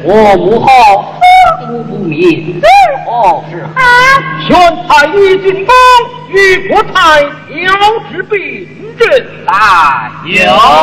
我母后都不明，何事？ 全才已进宫，与国太调治病人来有。